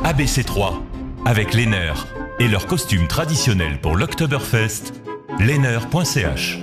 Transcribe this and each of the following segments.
ABC3, avec Lenner et leur costume traditionnel pour l'Oktoberfest, lenner.ch.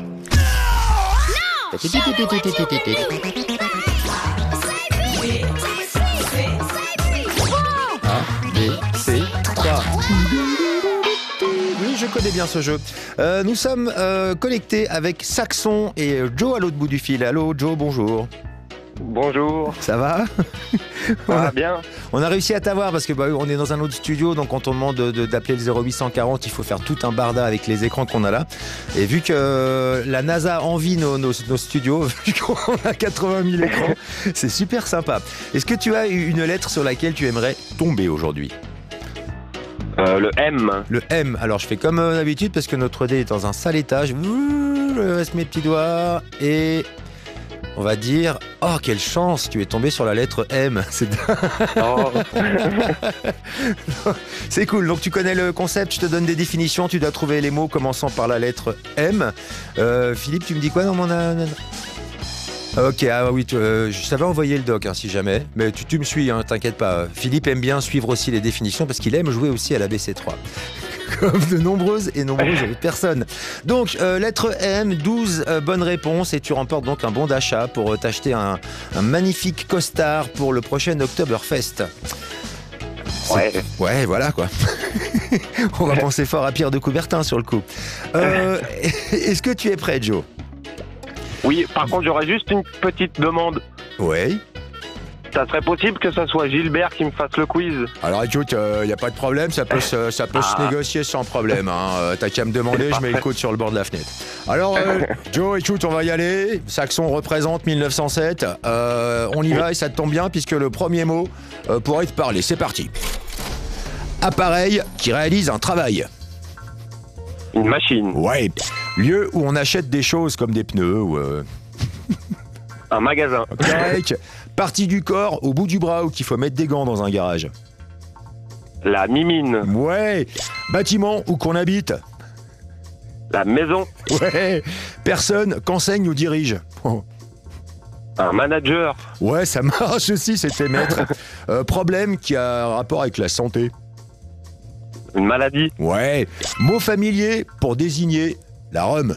Oui, je connais bien ce jeu. Nous sommes connectés avec Saxon et Joe à l'autre bout du fil. Allô Joe, bonjour. Bonjour. Ça va? Ça va bien. On a réussi à t'avoir parce que on est dans un autre studio, donc quand on demande d'appeler le 0840, il faut faire tout un barda avec les écrans qu'on a là. Et vu que la NASA envie nos studios, vu qu'on a 80 000 écrans, c'est super sympa. Est-ce que tu as une lettre sur laquelle tu aimerais tomber aujourd'hui? Le M. Le M. Alors je fais comme d'habitude parce que notre dé est dans un sale état. Je reste mes petits doigts et on va dire, oh quelle chance, tu es tombé sur la lettre M. Oh. C'est cool, donc tu connais le concept, je te donne des définitions, tu dois trouver les mots commençant par la lettre M. Philippe, tu me dis quoi dans mon... Ok, ah oui, je t'avais envoyé le doc si jamais, mais tu me suis, t'inquiète pas. Philippe aime bien suivre aussi les définitions parce qu'il aime jouer aussi à la BC3. Comme de nombreuses personnes. Donc, lettre M, 12 bonnes réponses et tu remportes donc un bon d'achat pour t'acheter un magnifique costard pour le prochain Oktoberfest. Ouais, voilà quoi. On va penser fort à Pierre de Coubertin sur le coup. Est-ce que tu es prêt, Joe? Oui, par contre, j'aurais juste une petite demande. Ouais. Ça serait possible que ça soit Gilbert qui me fasse le quiz? Alors écoute, il n'y a pas de problème, ça peut se négocier sans problème. T'as qu'à me demander, je mets le coude sur le bord de la fenêtre. Alors Joe, écoute, on va y aller. Saxon représente 1907. On y va et ça te tombe bien puisque le premier mot pourrait te parler. C'est parti. Appareil qui réalise un travail. Une machine. Ouais. Lieu où on achète des choses comme des pneus ou... Un magasin. Correct. Partie du corps au bout du bras où qu'il faut mettre des gants dans un garage. La mimine. Ouais. Bâtiment où qu'on habite. La maison. Ouais. Personne qu'enseigne ou dirige. Oh. Un manager. Ouais, ça marche aussi, c'était maître. Problème qui a un rapport avec la santé. Une maladie. Ouais. Mot familier pour désigner la rhum.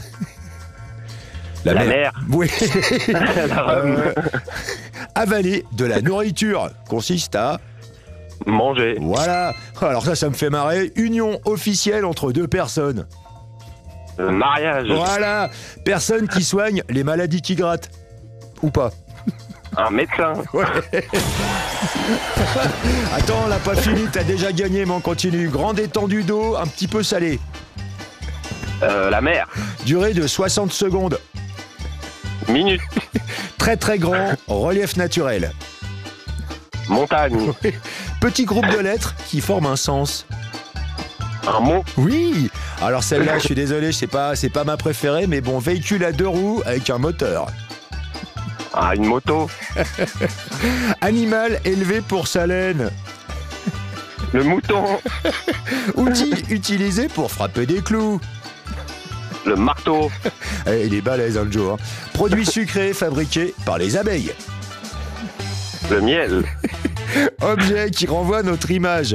La mer. Oui. La rhum. Avaler de la nourriture consiste à... Manger. Voilà. Alors ça me fait marrer. Union officielle entre deux personnes. Le mariage. Voilà. Personne qui soigne les maladies qui grattent. Ou pas. Un médecin. Ouais. Attends, on l'a pas fini, t'as déjà gagné, mais on continue. Grande étendue d'eau, un petit peu salée. La mer. Durée de 60 secondes. Minute. Très très grand, relief naturel. Montagne. Petit groupe de lettres qui forment un sens. Un mot. Oui. Alors celle-là, je suis désolé, c'est pas ma préférée, mais bon, véhicule à deux roues avec un moteur. Ah, une moto. Animal élevé pour sa laine. Le mouton. Outil utilisé pour frapper des clous. Le marteau. Il est balèze, Joe. Produit sucré fabriqué par les abeilles. Le miel. Objet qui renvoie notre image.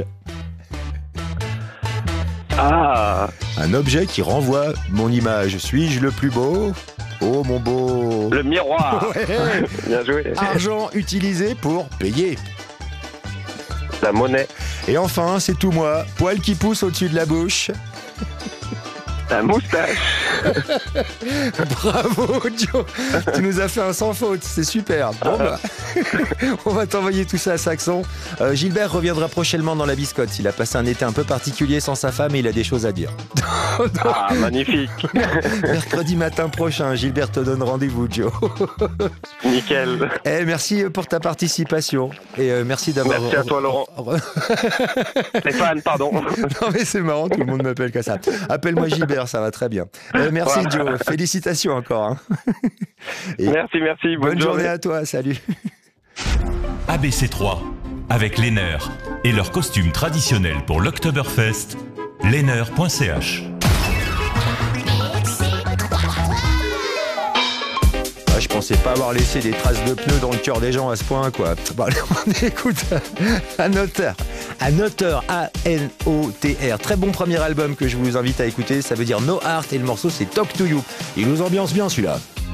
Ah. Un objet qui renvoie mon image. Suis-je le plus beau? Oh mon beau. Le miroir. Ouais. Bien joué. Argent utilisé pour payer. La monnaie. Et enfin, c'est tout moi. Poil qui pousse au-dessus de la bouche. La moustache. Bravo Joe, tu nous as fait un sans faute, c'est super. Bon on va t'envoyer tout ça à Saxon. Gilbert reviendra prochainement dans la biscotte. Il a passé un été un peu particulier sans sa femme et il a des choses à dire. Ah, magnifique. Mercredi matin prochain, Gilbert te donne rendez-vous, Joe. Nickel. Merci pour ta participation et merci d'avoir... Merci à toi, Laurent. Stéphane, pardon. Non mais c'est marrant, tout le monde m'appelle comme ça. Appelle-moi Gilbert, ça va très bien. Merci Joe, félicitations encore. Merci. Bonne journée à toi, salut. ABC3, avec Lenner et leur costume traditionnel pour l'Oktoberfest, lenner.ch. Ah, je pensais pas avoir laissé des traces de pneus dans le cœur des gens à ce point, quoi. Bon, allez, on écoute Anoter, A-N-O-T-R. Très bon premier album que je vous invite à écouter. Ça veut dire No Heart et le morceau c'est Talk to You. Il nous ambiance bien celui-là.